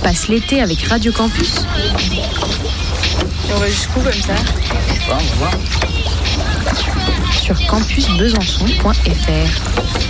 passe l'été avec Radio Campus. Et on va jusqu'où comme ça? Je sais pas, on va voir. Sur campusbesançon.fr.